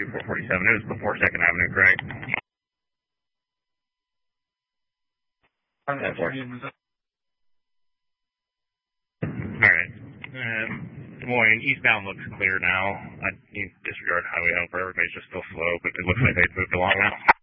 447. It was before 2nd Avenue, correct? Alright. Des Moines, eastbound looks clear now. You disregard Highway Helper. Everybody's just still slow, but it looks like they've moved along now.